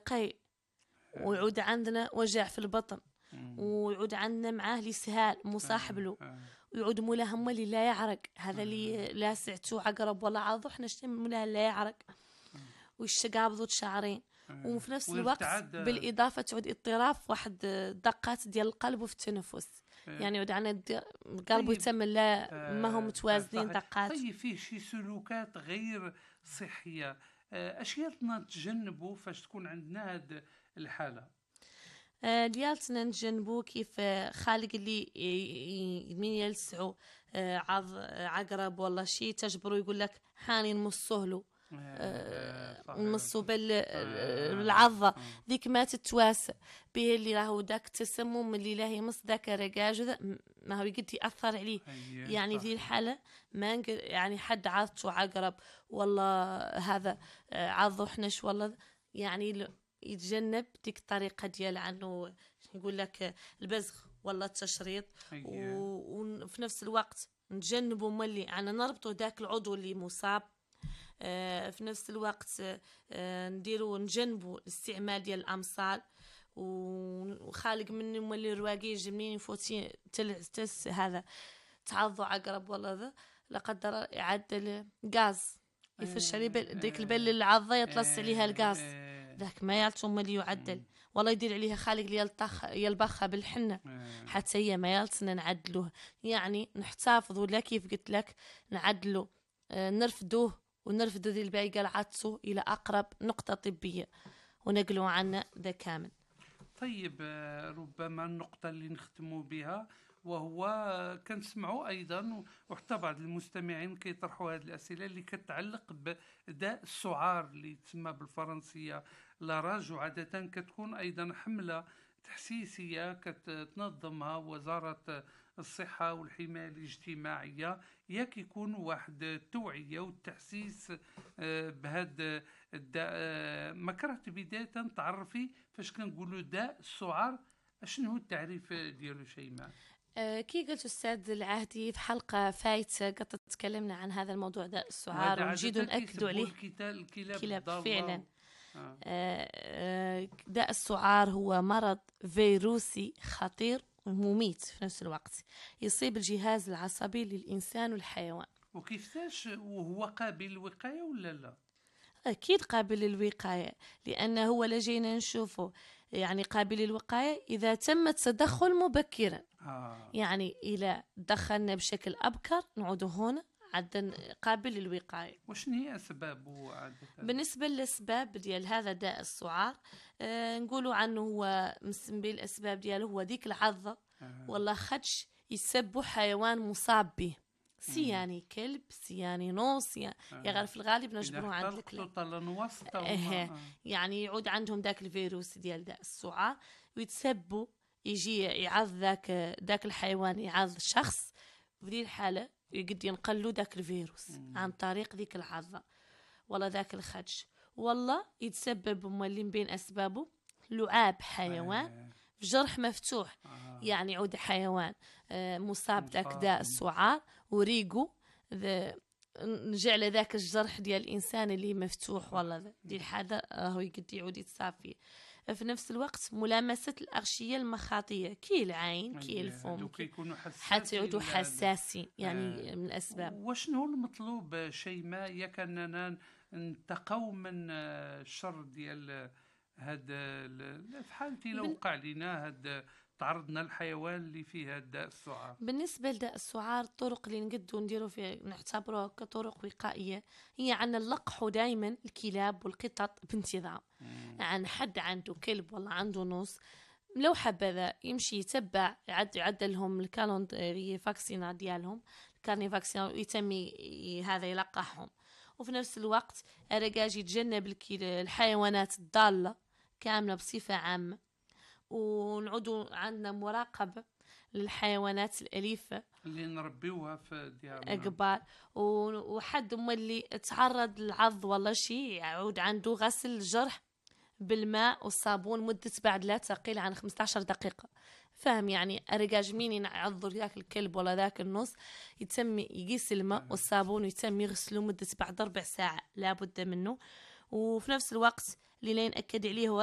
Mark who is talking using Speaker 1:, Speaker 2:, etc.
Speaker 1: قيء، ويعود عندنا وجع في البطن، ويعود عندنا معاه الإسهال مصاحب له، ويعود مولا هم اللي لا يعرق، هذا اللي لا سعتو عقرب ولا عضو احنا مولا لا يعرق، والشقابض شعرين. وفي نفس الوقت بالإضافة تعود اضطراب في واحد دقات ديال القلب وفي التنفس، يعني يعود عنا القلب يتم لا ما هم متوازنين دقات.
Speaker 2: طيب فيه شي سلوكات غير صحية أشياء نتجنبوا فاش تكون عندنا هاد الحالة؟
Speaker 1: ديالتنا نتجنبو كيف خالق اللي من يلسعو عقرب ولا شي تجبرو يقول لك حاني نمصهلو نمصو بالعضة ذيك ما تتواسى به اللي راهو داك التسمم اللي لا يمص ذاك الرقاج ما هو يقد يأثر عليه. يعني ذي الحالة ما يعني حد عضته عقرب ولا هذا عضو حنش ولا يعني يتجنب ديك الطريقة ديال عنه يقول لك البزغ ولا التشريط. وفي نفس الوقت نتجنبوا ملي عنا نربطوا ذاك العضو اللي مصاب. في نفس الوقت نديروا نجنبوا الاستعمال ديال الأمصال، وخالق من ملي رواقيج منين يفوتين تلعس هذا تعضوا عقرب ولا ذا لا قدر يعدل غاز يفش عليه ديك البل العضة يطلس عليها الغاز ذاك ما يالتم اللي يعدل والله يدير عليها خالق يلبخها بالحنة حتى هي ما يالتنا نعدلوه. يعني نحتفظوا لا كيف قلت لك نعدلوا نرفدوه ونرفدوا ذي الباقي قلعته إلى أقرب نقطة طبية ونقلوا عنه ذا كامل.
Speaker 2: طيب ربما النقطة اللي نختموا بها وهو كنسمعوا أيضا وحتى بعض المستمعين كيطرحوا هذه الأسئلة اللي كتعلق بداء السعار اللي تسمى بالفرنسية لاراج، وعادة كتكون أيضا حملة تحسيسية كتنظمها وزارة الصحة والحماية الاجتماعية، ياك يكون واحد التوعية والتحسيس بهذا الداء. ما كرهت بداية تعرفي فاش كنقولوا داء السعار شنو هو التعريف ديالو شيماء؟
Speaker 1: كي قلت أستاذ العهدي في حلقة فايتة قد تكلمنا عن هذا الموضوع داء السعار ونجيد نأكد عليه
Speaker 2: الكلاب
Speaker 1: فعلا. داء السعار هو مرض فيروسي خطير ومميت في نفس الوقت يصيب الجهاز العصبي للإنسان والحيوان.
Speaker 2: وكيفاش وهو قابل للوقاية ولا لا؟
Speaker 1: أكيد قابل للوقاية، لأنه هو لجينا نشوفه يعني قابل للوقاية إذا تم التدخل مبكرا. يعني إذا دخلنا بشكل أبكر نعود هنا عدا قابل للوقاية.
Speaker 2: وشنو هي أسبابه عادة؟
Speaker 1: بالنسبة للأسباب ديال هذا داء السعار نقولوا عنه هو مسمى بالأسباب دياله هو ديك العضة ولا خدش يسبوا حيوان مصاب به، سياني كلب سياني نوص يا غير في الغالب نجبروا عند الكلاب. يعني يعود عندهم ذاك الفيروس ديال داء السعار ويتسبوا يجي يعض ذاك الحيوان يعض شخص، في ذي الحالة يقد ينقلوا ذاك الفيروس عن طريق ذيك العضة ولا ذاك الخدش، والله يتسبب مولين بين أسبابه لعاب حيوان في جرح مفتوح. يعني يعود حيوان مصاب ذاك داء السعار وريقو نجعل ذاك الجرح ديال الإنسان اللي مفتوح والله دي الحالة هو يقد يعود يتصاب فيه. في نفس الوقت ملامسة الأغشية المخاطية كي العين كي الفم حتى يعودوا حساسين يعني من الأسباب.
Speaker 2: وشنو المطلوب شيماء ياك أننا نتقو من الشر ديال هاد في حالتي لو وقع لنا هاد تعرضنا الحيوان اللي فيه داء السعار؟
Speaker 1: بالنسبة لداء السعار الطرق اللي نقدروا نديروا فيه نعتبروها كطرق وقائية هي عن اللقح دائما الكلاب والقطط بانتظام. عن حد عنده كلب ولا عنده نص لو حبذا يمشي يتبع يعدل لهم الكالندري فاكسينا ديالهم الكارني فاكسينا ويتم هذا يلقحهم. وفي نفس الوقت الرجاج يتجنب الحيوانات الضالة كاملة بصفة عامة، ونعودوا عندنا مراقبة للحيوانات الأليفة
Speaker 2: اللي نربيوها في ديارنا
Speaker 1: قبال، وحد اللي تعرض للعض ولا شيء يعود عنده غسل الجرح بالماء والصابون مدة بعد لا تقل عن 15 دقيقة. فهم يعني الرجاج مين يعضر ذاك الكلب ولا ذاك النص يتم يقيس الماء والصابون ويتم يغسله مدة بعد 4 ساعة لابد منه. وفي نفس الوقت اللي لا ينأكد عليه